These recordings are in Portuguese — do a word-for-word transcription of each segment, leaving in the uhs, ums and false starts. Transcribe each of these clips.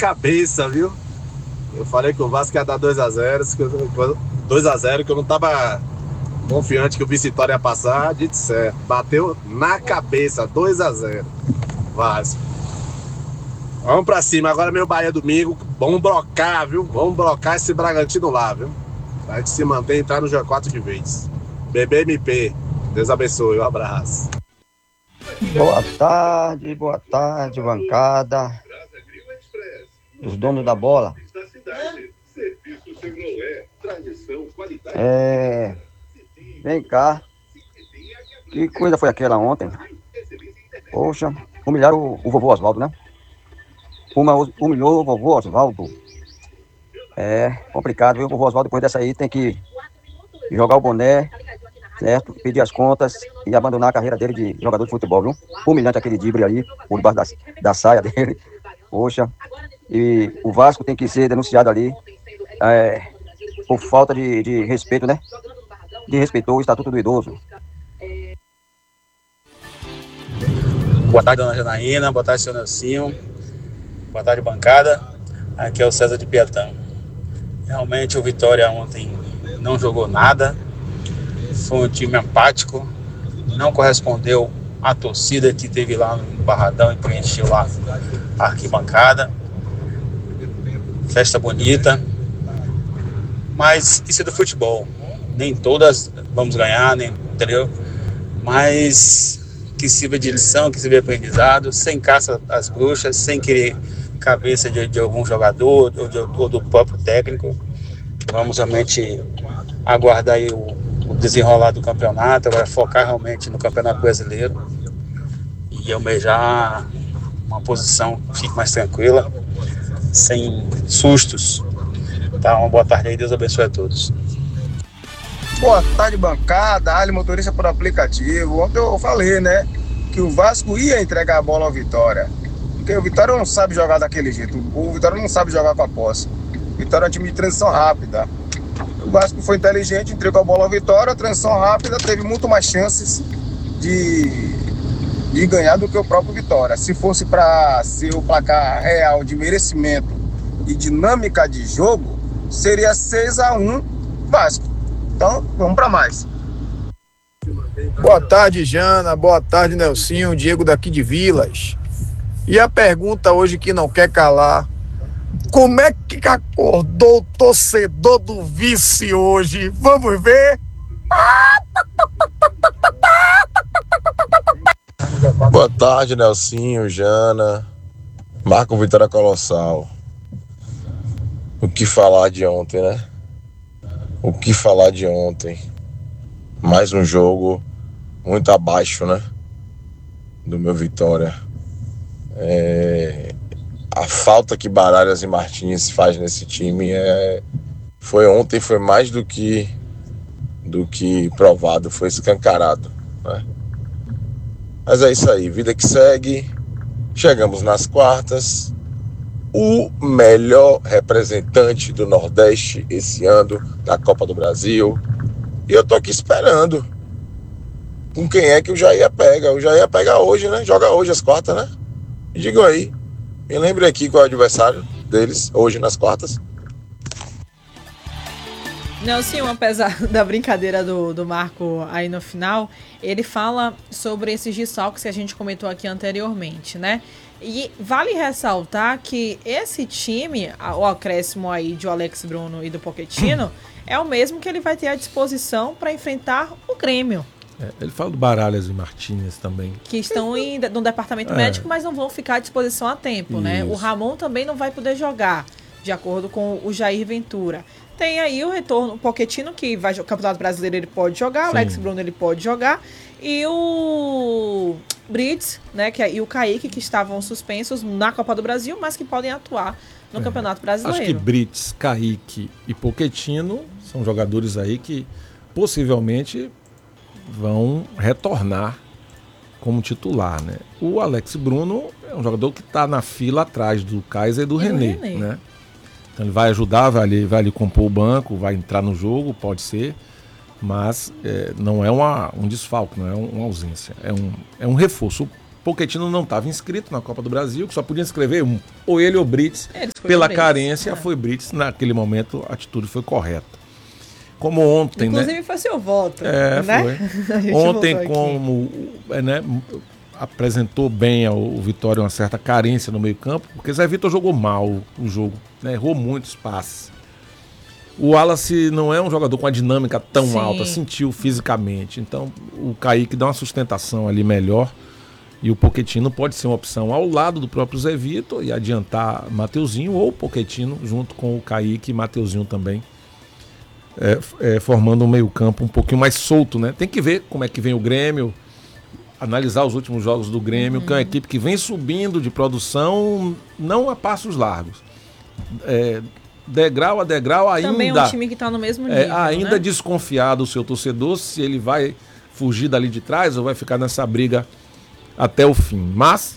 cabeça, viu? Eu falei que o Vasco ia dar dois a zero, dois a zero, que eu não tava confiante que o Vitória ia passar, dito certo. Bateu na cabeça, dois a zero. Vasco. Vamos pra cima, agora meu Bahia domingo. Vamos blocar, viu? Vamos blocar esse Bragantino lá, viu? Pra gente se manter e entrar no G quatro de vez. B B M P, Deus abençoe, um abraço. Boa tarde, boa tarde, bancada. Os donos da bola. É... Vem cá. Que coisa foi aquela ontem? Poxa, humilharam o, o vovô Oswaldo, né? Uma, humilhou o vovô Oswaldo. É complicado, viu? O vovô Oswaldo, depois dessa aí, tem que jogar o boné, certo? Pedir as contas e abandonar a carreira dele de jogador de futebol, viu? Humilhante aquele drible aí, por debaixo da, da saia dele. Poxa. E o Vasco tem que ser denunciado ali é, por falta de, de respeito, né? De respeitou o Estatuto do Idoso. Boa tarde, dona Janaína. Boa tarde, senhor Nelsinho. Boa tarde, bancada. Aqui é o César de Piatã. Realmente o Vitória ontem não jogou nada. Foi um time apático. Não correspondeu à torcida que teve lá no Barradão e preencheu lá a arquibancada. Festa bonita. Mas isso é do futebol. Nem todas vamos ganhar, nem, entendeu? Mas que sirva de lição, que sirva de aprendizado, sem caça às bruxas, sem querer cabeça de, de algum jogador ou, de, ou do próprio técnico. Vamos realmente aguardar aí o, o desenrolar do campeonato, agora focar realmente no Campeonato Brasileiro e almejar uma posição que fique mais tranquila, sem sustos. Tá, uma boa tarde aí, Deus abençoe a todos. Boa tarde, bancada, Ali motorista por aplicativo. Ontem eu falei, né, que o Vasco ia entregar a bola ao Vitória, porque o Vitória não sabe jogar daquele jeito, o Vitória não sabe jogar com a posse. O Vitória é um time de transição rápida. O Vasco foi inteligente, entregou a bola ao Vitória, a transição rápida, teve muito mais chances de, de ganhar do que o próprio Vitória. Se fosse para ser o placar real de merecimento e dinâmica de jogo, seria seis a um Vasco. Então, vamos para mais. Boa tarde, Jana. Boa tarde, Nelsinho. Diego daqui de Vilas. E a pergunta hoje que não quer calar: como é que acordou o torcedor do vice hoje? Vamos ver? Boa tarde, Nelsinho, Jana. Marco Vitória Colossal. O que falar de ontem, né? O que falar de ontem? Mais um jogo muito abaixo, né? Do meu Vitória. É... A falta que Baralhas e Martins faz nesse time é... foi ontem, foi mais do que do que provado, foi escancarado, né? Mas é isso aí, vida que segue. Chegamos nas quartas. O melhor representante do Nordeste esse ano da Copa do Brasil. E eu tô aqui esperando com quem é que o Jair pega. O Jair pega hoje, né? Joga hoje as quartas, né? Me digam aí. Me lembre aqui qual é o adversário deles hoje nas quartas. Nelsinho, apesar da brincadeira do, do Marco aí no final, ele fala sobre esses desfalques que a gente comentou aqui anteriormente, né? E vale ressaltar que esse time, o acréscimo aí de Alex Bruno e do Pochettino, é o mesmo que ele vai ter à disposição para enfrentar o Grêmio. É, ele fala do Baralhas e Martínez também. Que estão em, no departamento é. médico, mas não vão ficar à disposição a tempo, Isso. né? O Ramon também não vai poder jogar, de acordo com o Jair Ventura. Tem aí o retorno, o Pochettino, que vai jogar o Campeonato Brasileiro, ele pode jogar, o Alex Bruno ele pode jogar, e o Brits, né, que é, e o Kaique, que estavam suspensos na Copa do Brasil, mas que podem atuar no é. Campeonato Brasileiro. Acho que Brits, Kaique e Pochettino são jogadores aí que possivelmente vão retornar como titular, né? O Alex Bruno é um jogador que está na fila atrás do Kaiser e do, e René, do René, né? Então ele vai ajudar, vai ali, vai ali compor o banco, vai entrar no jogo, pode ser, mas é, não é uma, um desfalque, não é uma ausência, é um, é um reforço. Pochettino não estava inscrito na Copa do Brasil, que só podia inscrever um, ou ele ou Brits. Pela Brits, carência, é. foi Brits. Naquele momento, a atitude foi correta. Como ontem, Inclusive, né? foi seu voto. É, né? foi. Ontem, como né, apresentou bem o Vitória uma certa carência no meio-campo, porque Zé Vitor jogou mal o jogo, né? Errou muitos passes. O Wallace não é um jogador com a dinâmica tão Sim. alta, sentiu fisicamente. Então, o Kaique dá uma sustentação ali melhor. E o Pochettino pode ser uma opção ao lado do próprio Zé Vitor e adiantar Mateuzinho, ou o Pochettino junto com o Kaique e Mateuzinho também. É, é, formando um meio-campo um pouquinho mais solto, né? Tem que ver como é que vem o Grêmio, analisar os últimos jogos do Grêmio, uhum. que é uma equipe que vem subindo de produção, não a passos largos. É, degrau a degrau, ainda. Também é um time que está no mesmo nível. É, ainda né? desconfiado o seu torcedor se ele vai fugir dali de trás ou vai ficar nessa briga até o fim. Mas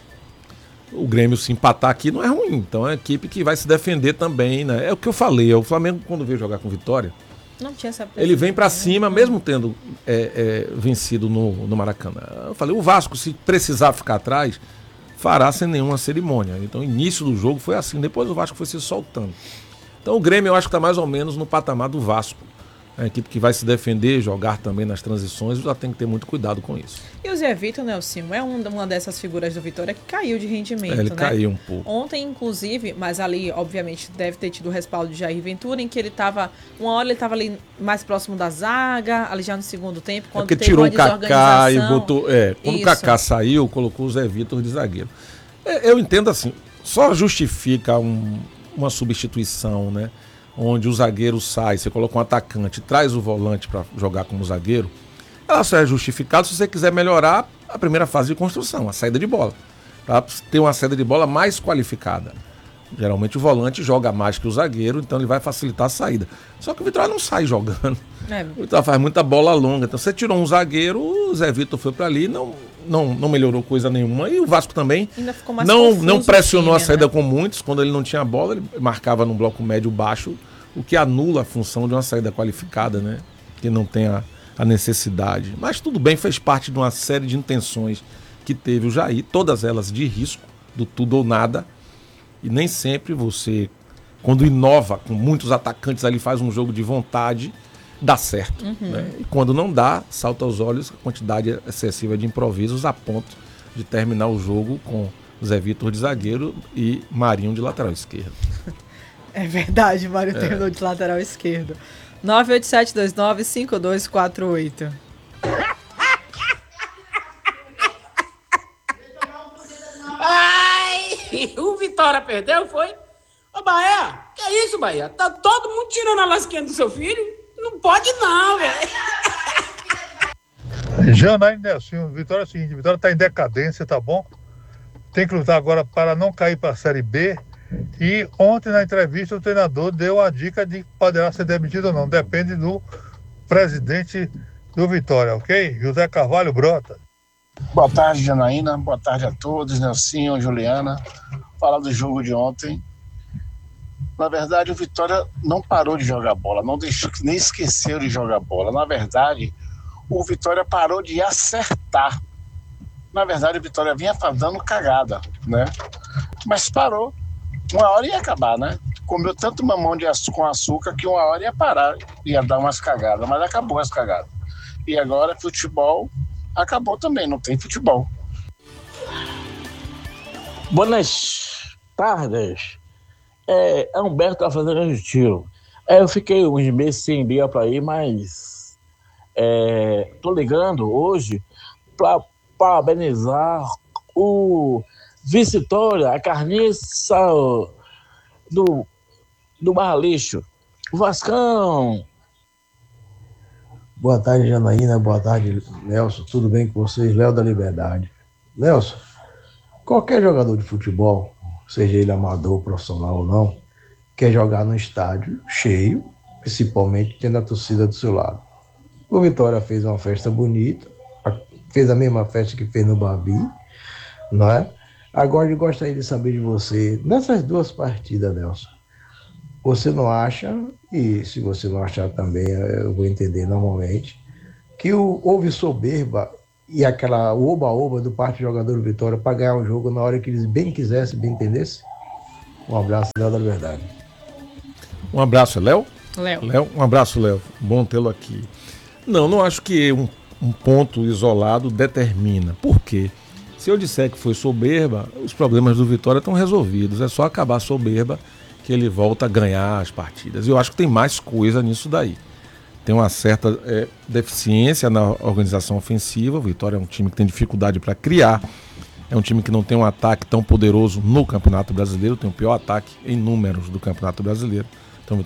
o Grêmio se empatar aqui não é ruim. Então é uma equipe que vai se defender também, né? É o que eu falei. O Flamengo, quando veio jogar com Vitória, não tinha essa ele vem pra cima, mesmo tendo é, é, vencido no, no Maracanã. Eu falei, o Vasco, se precisar ficar atrás, fará sem nenhuma cerimônia. Então o início do jogo foi assim. Depois o Vasco foi se soltando. Então o Grêmio eu acho que está mais ou menos no patamar do Vasco. É a equipe que vai se defender, jogar também nas transições, já tem que ter muito cuidado com isso. E o Zé Vitor, Nelson, é uma dessas figuras do Vitória que caiu de rendimento, é, ele né? caiu um pouco. Ontem, inclusive, mas ali, obviamente, deve ter tido o respaldo de Jair Ventura, em que ele estava, uma hora ele estava ali mais próximo da zaga, ali já no segundo tempo, quando é porque teve tirou uma o Kaká e botou... É, quando isso. o Kaká saiu, colocou o Zé Vitor de zagueiro. É, eu entendo assim, só justifica um, uma substituição, né? Onde o zagueiro sai, você coloca um atacante, traz o volante para jogar como zagueiro, ela só é justificada se você quiser melhorar a primeira fase de construção, a saída de bola, para ter uma saída de bola mais qualificada. Geralmente o volante joga mais que o zagueiro, então ele vai facilitar a saída. Só que o Vitória não sai jogando. É. O Vitória faz muita bola longa. Então você tirou um zagueiro, o Zé Vitor foi para ali, não, não, não melhorou coisa nenhuma. E o Vasco também ainda ficou mais não, não pressionou time, a saída né? com muitos. Quando ele não tinha bola, ele marcava num bloco médio-baixo, o que anula a função de uma saída qualificada, né? Que não tem a, a necessidade. Mas tudo bem, fez parte de uma série de intenções que teve o Jair, todas elas de risco, do tudo ou nada. E nem sempre você, quando inova com muitos atacantes ali, faz um jogo de vontade, dá certo. Uhum. Né? E quando não dá, salta aos olhos a quantidade excessiva de improvisos a ponto de terminar o jogo com Zé Vitor de zagueiro e Marinho de lateral esquerdo. É verdade, Mário é. terminou de lateral esquerdo. nove oito sete dois nove cinco dois quatro oito. O Vitória perdeu, foi? Ô, Bahia, que é isso, Bahia? Tá todo mundo tirando a lasquinha do seu filho? Não pode não, velho. Janaína Nelson, Vitória é o seguinte, Vitória tá em decadência, tá bom? Tem que lutar agora para não cair para a Série B. E ontem na entrevista o treinador deu a dica de que poderá ser demitido ou não. Depende do presidente do Vitória, ok? José Carvalho Brota. Boa tarde, Janaína. Boa tarde a todos, Nelsinho, Juliana. Falar do jogo de ontem. Na verdade, o Vitória não parou de jogar bola, não deixou, nem esqueceu de jogar bola. Na verdade, o Vitória parou de acertar. Na verdade, o Vitória vinha dando cagada, né? Mas parou. Uma hora ia acabar, né? Comeu tanto mamão de açúcar, com açúcar que uma hora ia parar, ia dar umas cagadas, mas acabou as cagadas. E agora, futebol, acabou também, não tem futebol. Boas tardes. É, é Humberto tá fazendo retiro. É, eu fiquei uns meses sem dia para ir, mas é, tô ligando hoje para parabenizar o Vitória, a carniça do, do Barra Lixo, o Vascão. Boa tarde, Janaína. Boa tarde, Nelson. Tudo bem com vocês? Léo da Liberdade. Nelson, qualquer jogador de futebol, seja ele amador, profissional ou não, quer jogar no estádio cheio, principalmente tendo a torcida do seu lado. O Vitória fez uma festa bonita, fez a mesma festa que fez no Babi, não é? Agora eu gostaria de saber de você, nessas duas partidas, Nelson, você não acha, e se você não achar também, eu vou entender normalmente, que o, houve soberba e aquela oba-oba do parte do jogador do Vitória para ganhar o jogo na hora que eles bem quisessem, bem entendessem. Um abraço, Léo da Liberdade. Um abraço, Léo? Léo. Léo, um abraço, Léo. Bom tê-lo aqui. Não, não acho que um, um ponto isolado determina. Por quê? Se eu disser que foi soberba, os problemas do Vitória estão resolvidos. É só acabar a soberba que ele volta a ganhar as partidas. Eu acho que tem mais coisa nisso daí. Tem uma certa é, deficiência na organização ofensiva. O Vitória é um time que tem dificuldade para criar. É um time que não tem um ataque tão poderoso no Campeonato Brasileiro. Tem o pior ataque em números do Campeonato Brasileiro.